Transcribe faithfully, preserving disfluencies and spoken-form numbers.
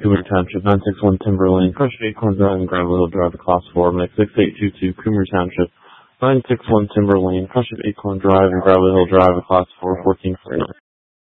Coomer Township, nine six one Timber Lane, Crush Acorn Drive and Gravel Hill Drive, Class four, Mix six eight two two, Coomer Township, nine six one Timber Lane, Crush Acorn Drive and Gravel Hill Drive, Class four, fourteen forty-nine.